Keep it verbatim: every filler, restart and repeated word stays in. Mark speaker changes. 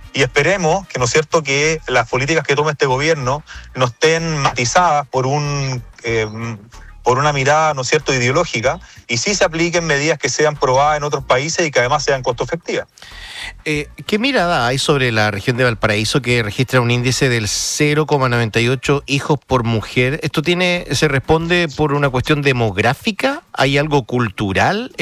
Speaker 1: y esperemos que, ¿no es cierto?, que las políticas que tome este gobierno no estén matizadas por un... Eh, por una mirada, ¿no es cierto?, ideológica, y sí se apliquen medidas que sean probadas en otros países y que además sean costo efectivas.
Speaker 2: Eh, ¿Qué mirada hay sobre la región de Valparaíso, que registra un índice del cero coma noventa y ocho hijos por mujer? ¿Esto tiene, se responde por una cuestión demográfica? ¿Hay algo cultural